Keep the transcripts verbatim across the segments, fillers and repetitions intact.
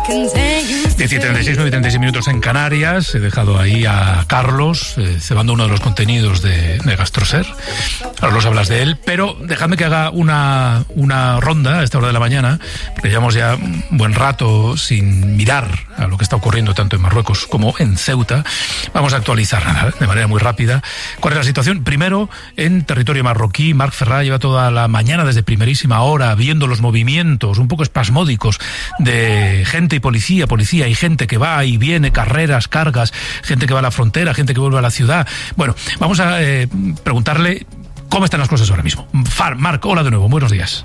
diez y treinta y seis, nueve y treinta y seis minutos en Canarias. He dejado ahí a Carlos eh, cebando uno de los contenidos de, de Gastroser. Ahora los hablas de él, pero dejadme que haga una, una ronda a esta hora de la mañana, porque llevamos ya un buen rato sin mirar a lo que está ocurriendo tanto en Marruecos como en Ceuta. Vamos a actualizar de manera muy rápida cuál es la situación. Primero, en territorio marroquí, Marc Ferrá lleva toda la mañana desde primerísima hora viendo los movimientos un poco espasmódicos de gente y policía, policía y gente que va y viene, carreras, cargas, gente que va a la frontera, gente que vuelve a la ciudad. Bueno, vamos a eh, preguntarle cómo están las cosas ahora mismo. Far, Marc, hola de nuevo, buenos días.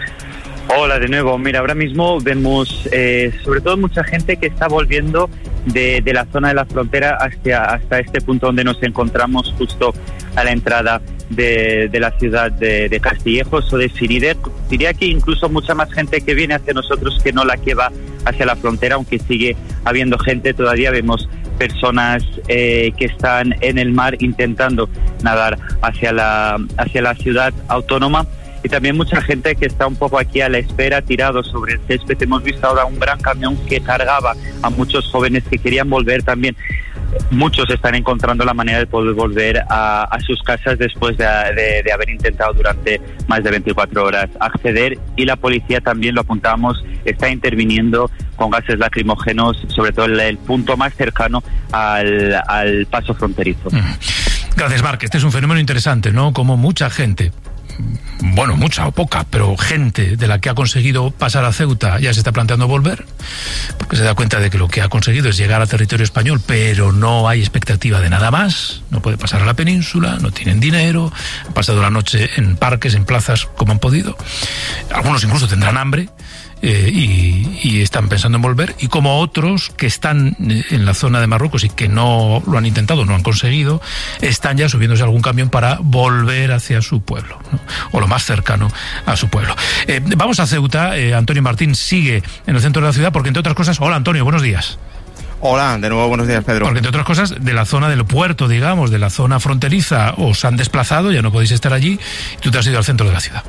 Hola de nuevo. Mira, ahora mismo vemos eh, sobre todo mucha gente que está volviendo de, de la zona de la frontera hacia, hasta este punto donde nos encontramos, justo a la entrada de, de la ciudad de, de Castillejos o de Sirider. Diría que incluso mucha más gente que viene hacia nosotros que no la que va hacia la frontera, aunque sigue habiendo gente. Todavía vemos personas eh, que están en el mar intentando nadar hacia la, hacia la ciudad autónoma. Y también mucha gente que está un poco aquí a la espera, tirado sobre el césped. Hemos visto ahora un gran camión que cargaba a muchos jóvenes que querían volver también. Muchos están encontrando la manera de poder volver a, a sus casas después de, de, de haber intentado durante más de veinticuatro horas acceder, y la policía, también lo apuntamos, está interviniendo con gases lacrimógenos, sobre todo en el punto más cercano al, al paso fronterizo. Gracias, Marc. Este es un fenómeno interesante, ¿no? Como mucha gente, bueno, mucha o poca, pero gente de la que ha conseguido pasar a Ceuta ya se está planteando volver, porque se da cuenta de que lo que ha conseguido es llegar a territorio español, pero no hay expectativa de nada más. No puede pasar a la península, no tienen dinero, han pasado la noche en parques, en plazas, como han podido. Algunos incluso tendrán hambre. Eh, y, y están pensando en volver, y como otros que están en la zona de Marruecos y que no lo han intentado, no han conseguido, están ya subiéndose a algún camión para volver hacia su pueblo, ¿no? O lo más cercano a su pueblo. Eh, vamos a Ceuta. eh, Antonio Martín sigue en el centro de la ciudad porque, entre otras cosas... Hola, Antonio, buenos días. Hola, de nuevo buenos días, Pedro. Porque, entre otras cosas, de la zona del puerto, digamos, de la zona fronteriza, os han desplazado, ya no podéis estar allí, y tú te has ido al centro de la ciudad.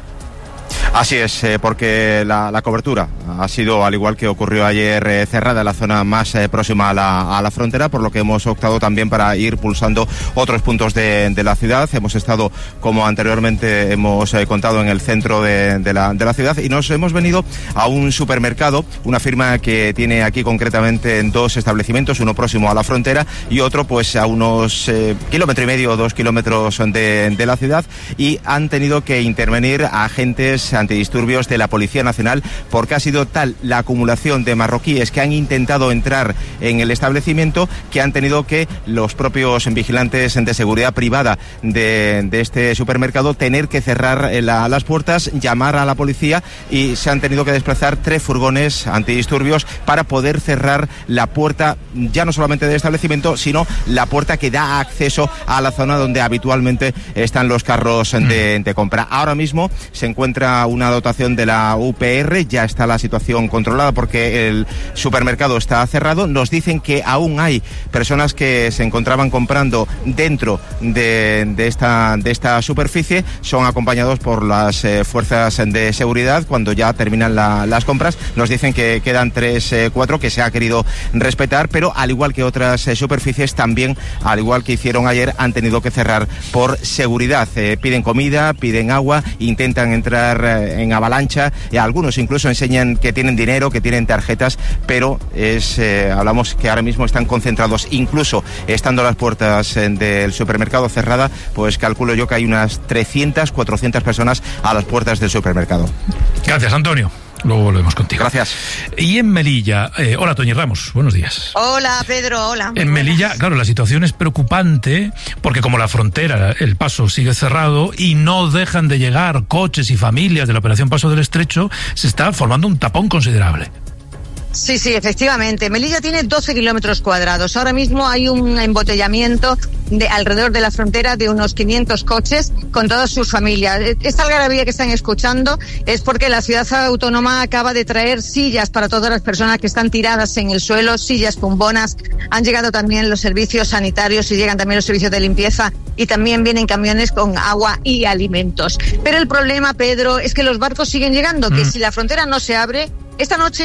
Así es, eh, porque la, la cobertura ha sido, al igual que ocurrió ayer, eh, cerrada en la zona más eh, próxima a la, a la frontera, por lo que hemos optado también para ir pulsando otros puntos de, de la ciudad. Hemos estado, como anteriormente hemos eh, contado, en el centro de, de, la, de la ciudad, y nos hemos venido a un supermercado, una firma que tiene aquí concretamente dos establecimientos, uno próximo a la frontera y otro pues a unos eh, kilómetro y medio o dos kilómetros de, de la ciudad, y han tenido que intervenir agentes antidisturbios de la Policía Nacional, porque ha sido tal la acumulación de marroquíes que han intentado entrar en el establecimiento que han tenido que los propios vigilantes de seguridad privada de, de este supermercado tener que cerrar la, las puertas, llamar a la policía, y se han tenido que desplazar tres furgones antidisturbios para poder cerrar la puerta, ya no solamente del establecimiento, sino la puerta que da acceso a la zona donde habitualmente están los carros de, de compra. Ahora mismo se encuentra una dotación de la U P R, ya está la situación controlada porque el supermercado está cerrado. Nos dicen que aún hay personas que se encontraban comprando dentro de, de, esta, de esta superficie, son acompañados por las eh, fuerzas de seguridad. Cuando ya terminan la, las compras, nos dicen que quedan tres, eh, cuatro que se ha querido respetar, pero al igual que otras eh, superficies, también, al igual que hicieron ayer, han tenido que cerrar por seguridad. Eh, piden comida, piden agua, intentan entrar eh, en avalancha, y algunos incluso enseñan que tienen dinero, que tienen tarjetas, pero es eh, hablamos que ahora mismo están concentrados, incluso estando las puertas eh, del supermercado cerrada, pues calculo yo que hay unas trescientas, cuatrocientas personas a las puertas del supermercado. Gracias, Antonio. Luego volvemos contigo. Gracias. Y en Melilla, eh, hola, Toñi Ramos, buenos días. Hola, Pedro, hola. En Melilla, buenas. Claro, la situación es preocupante porque como la frontera, el paso sigue cerrado y no dejan de llegar coches y familias de la operación Paso del Estrecho, se está formando un tapón considerable. Sí, sí, efectivamente. Melilla tiene doce kilómetros cuadrados. Ahora mismo hay un embotellamiento de alrededor de la frontera de unos quinientos coches con todas sus familias. Esta algarabía que están escuchando es porque la ciudad autónoma acaba de traer sillas para todas las personas que están tiradas en el suelo, sillas pumbonas. Han llegado también los servicios sanitarios y llegan también los servicios de limpieza, y también vienen camiones con agua y alimentos. Pero el problema, Pedro, es que los barcos siguen llegando, que mm. si la frontera no se abre, esta noche